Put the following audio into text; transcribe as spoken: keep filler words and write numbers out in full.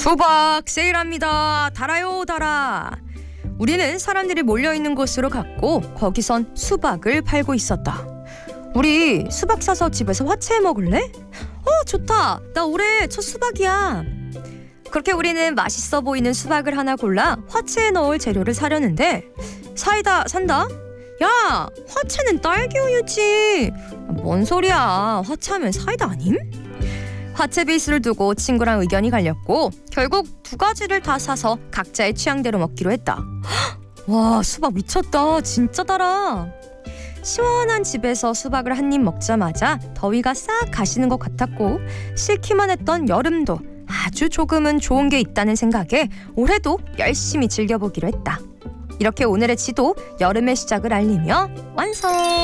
수박 세일합니다. 달아요 달아. 우리는 사람들이 몰려있는 곳으로 갔고 거기선 수박을 팔고 있었다. 우리 수박 사서 집에서 화채해 먹을래? 어 좋다. 나 올해 첫 수박이야. 그렇게 우리는 맛있어 보이는 수박을 하나 골라 화채에 넣을 재료를 사려는데 사이다 산다? 야 화채는 딸기 우유지. 뭔 소리야. 화채하면 사이다 아님? 화채 베이스를 두고 친구랑 의견이 갈렸고 결국 두 가지를 다 사서 각자의 취향대로 먹기로 했다. 와 수박 미쳤다. 진짜 달아. 시원한 집에서 수박을 한 입 먹자마자 더위가 싹 가시는 것 같았고 싫기만 했던 여름도 아주 조금은 좋은 게 있다는 생각에 올해도 열심히 즐겨보기로 했다. 이렇게 오늘의 지도 여름의 시작을 알리며 완성!